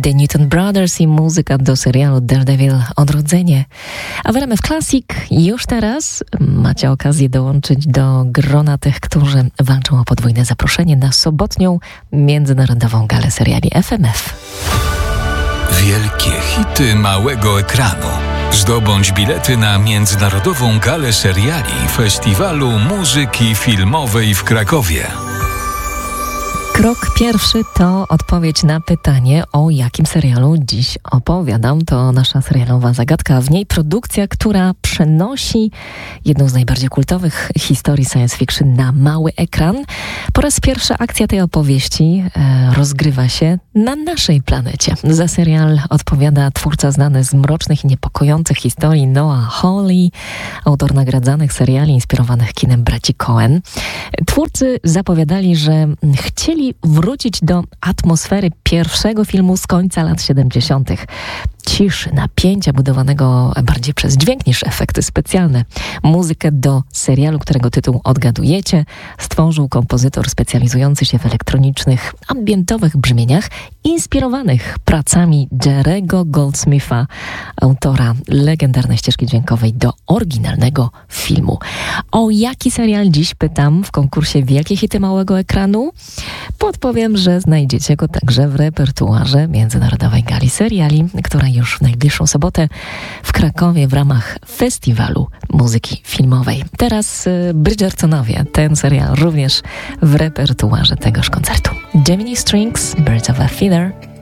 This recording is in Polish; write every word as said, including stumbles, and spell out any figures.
The Newton Brothers i muzyka do serialu Daredevil Odrodzenie. A w R M F Classic już teraz macie okazję dołączyć do grona tych, którzy walczą o podwójne zaproszenie na sobotnią Międzynarodową Galę Seriali F M F. Wielkie hity małego ekranu. Zdobądź bilety na Międzynarodową Galę Seriali Festiwalu Muzyki Filmowej w Krakowie. Krok pierwszy to odpowiedź na pytanie, o jakim serialu dziś opowiadam. To nasza serialowa zagadka. W niej produkcja, która przenosi jedną z najbardziej kultowych historii science fiction na mały ekran. Po raz pierwszy akcja tej opowieści e, rozgrywa się na naszej planecie. Za serial odpowiada twórca znany z mrocznych i niepokojących historii Noah Hawley, autor nagradzanych seriali inspirowanych kinem braci Coen. Twórcy zapowiadali, że chcieli wrócić do atmosfery pierwszego filmu z końca lat siedemdziesiątych. Ciszy, napięcia budowanego bardziej przez dźwięk niż efekty specjalne. Muzykę do serialu, którego tytuł odgadujecie, stworzył kompozytor specjalizujący się w elektronicznych, ambientowych brzmieniach, inspirowanych pracami Jerry'ego Goldsmitha, autora legendarnej ścieżki dźwiękowej do oryginalnego filmu. O jaki serial dziś pytam w konkursie Wielkie Hity Małego Ekranu? Podpowiem, że znajdziecie go także w repertuarze Międzynarodowej Gali Seriali, która już w najbliższą sobotę w Krakowie w ramach Festiwalu Muzyki Filmowej. Teraz y, Bridgertonowie. Ten serial również w repertuarze tegoż koncertu. Gemini Strings, Birds of a Feather.